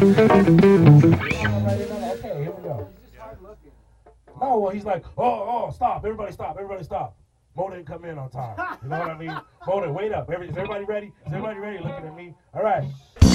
Okay, here we go. Oh, well, he's like, oh, stop. Everybody stop. Everybody stop. Mo didn't come in on time. You know what I mean? Mo didn't, wait up. Is everybody ready? Is everybody ready? Looking at me. All right.